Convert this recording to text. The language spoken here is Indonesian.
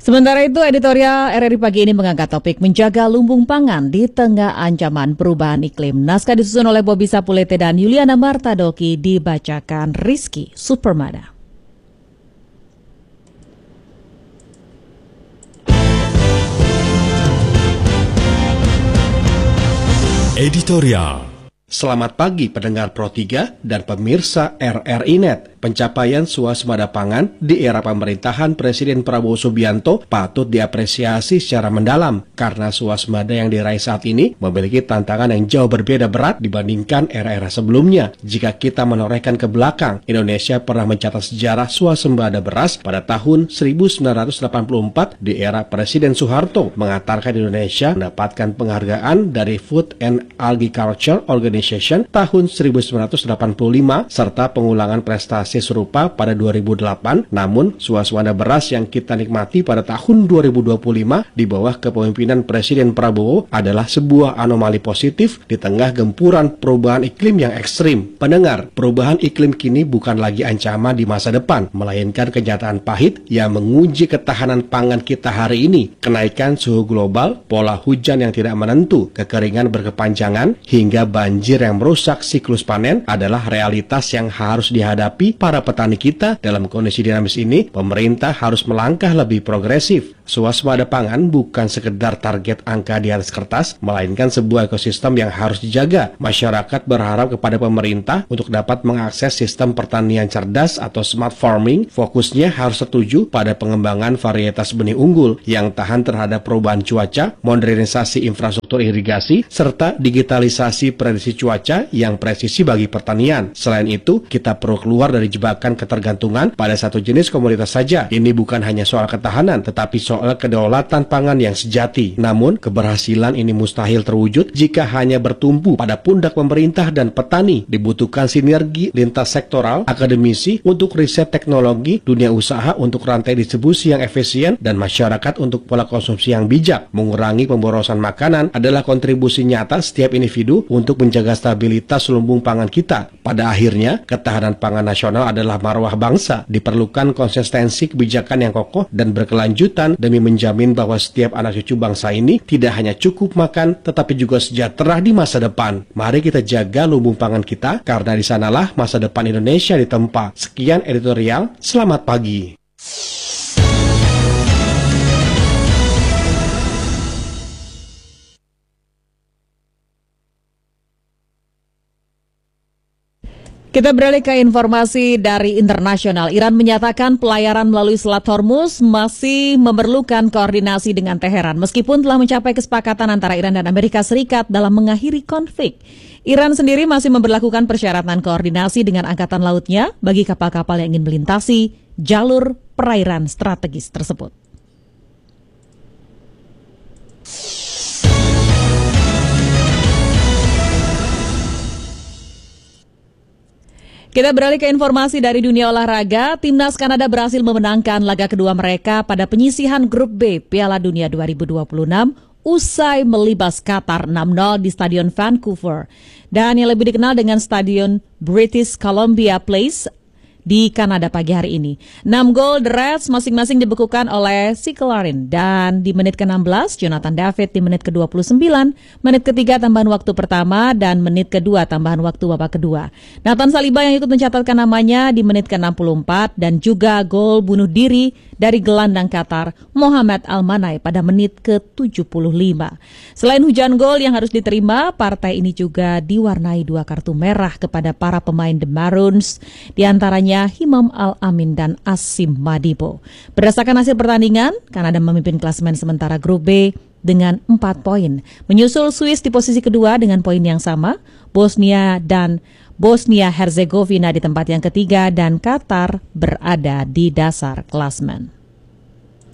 Sementara itu, editorial RRI Pagi ini mengangkat topik menjaga lumbung pangan di tengah ancaman perubahan iklim. Naskah disusun oleh Bobi Sapulete dan Yuliana Martadoki, dibacakan Rizky Supermana. Editorial. Selamat pagi pendengar Pro 3 dan pemirsa RRI Net. Pencapaian swasembada pangan di era pemerintahan Presiden Prabowo Subianto patut diapresiasi secara mendalam karena swasembada yang diraih saat ini memiliki tantangan yang jauh berbeda berat dibandingkan era-era sebelumnya. Jika kita menorehkan ke belakang, Indonesia pernah mencatat sejarah swasembada beras pada tahun 1984 di era Presiden Soeharto, mengantarkan Indonesia mendapatkan penghargaan dari Food and Agriculture Organization tahun 1985 serta pengulangan prestasi serupa pada 2008. Namun, swasembada beras yang kita nikmati pada tahun 2025 di bawah kepemimpinan Presiden Prabowo adalah sebuah anomali positif di tengah gempuran perubahan iklim yang ekstrim. Pendengar, perubahan iklim kini bukan lagi ancaman di masa depan, melainkan kenyataan pahit yang menguji ketahanan pangan kita hari ini. Kenaikan suhu global, pola hujan yang tidak menentu, kekeringan berkepanjangan, hingga banjir yang merusak siklus panen adalah realitas yang harus dihadapi para petani kita. Dalam kondisi dinamis ini, pemerintah harus melangkah lebih progresif. Swasembada pangan bukan sekedar target angka di atas kertas, melainkan sebuah ekosistem yang harus dijaga. Masyarakat berharap kepada pemerintah untuk dapat mengakses sistem pertanian cerdas atau smart farming. Fokusnya harus tertuju pada pengembangan varietas benih unggul yang tahan terhadap perubahan cuaca, modernisasi infrastruktur irigasi, serta digitalisasi prediksi cuaca yang presisi bagi pertanian. Selain itu, kita perlu keluar dari jebakan ketergantungan pada satu jenis komoditas saja. Ini bukan hanya soal ketahanan, tetapi soal kedaulatan pangan yang sejati. Namun, keberhasilan ini mustahil terwujud jika hanya bertumpu pada pundak pemerintah dan petani. Dibutuhkan sinergi lintas sektoral, akademisi untuk riset teknologi, dunia usaha untuk rantai distribusi yang efisien, dan masyarakat untuk pola konsumsi yang bijak. Mengurangi pemborosan makanan adalah kontribusi nyata setiap individu untuk menjaga stabilitas lumbung pangan kita. Pada akhirnya, ketahanan pangan nasional adalah marwah bangsa. Diperlukan konsistensi kebijakan yang kokoh dan berkelanjutan demi menjamin bahwa setiap anak cucu bangsa ini tidak hanya cukup makan, tetapi juga sejahtera di masa depan. Mari kita jaga lumbung pangan kita, karena di sanalah masa depan Indonesia ditempa. Sekian editorial, selamat pagi. Kita beralih ke informasi dari internasional. Iran menyatakan pelayaran melalui Selat Hormuz masih memerlukan koordinasi dengan Teheran meskipun telah mencapai kesepakatan antara Iran dan Amerika Serikat dalam mengakhiri konflik. Iran sendiri masih memberlakukan persyaratan koordinasi dengan angkatan lautnya bagi kapal-kapal yang ingin melintasi jalur perairan strategis tersebut. Kita beralih ke informasi dari dunia olahraga. Timnas Kanada berhasil memenangkan laga kedua mereka pada penyisihan grup B Piala Dunia 2026 usai melibas Qatar 6-0 di Stadion Vancouver. Dan yang lebih dikenal dengan Stadion British Columbia Place di Kanada pagi hari ini. 6 gol The Reds masing-masing dibekukan oleh Sikelarin, dan di menit ke-16 Jonathan David di menit ke-29, menit ketiga tambahan waktu pertama, dan menit kedua tambahan waktu babak kedua. Nathan Saliba yang ikut mencatatkan namanya di menit ke-64, dan juga gol bunuh diri dari gelandang Qatar Mohamed Al-Manai pada menit ke-75. Selain hujan gol yang harus diterima, partai ini juga diwarnai 2 kartu merah kepada para pemain The Maroons, di antaranya Himam Al-Amin dan Asim Madibo. Berdasarkan hasil pertandingan, Kanada memimpin klasemen sementara grup B dengan 4 poin. Menyusul Swiss di posisi kedua dengan poin yang sama, Bosnia Herzegovina di tempat yang ketiga, dan Qatar berada di dasar klasemen.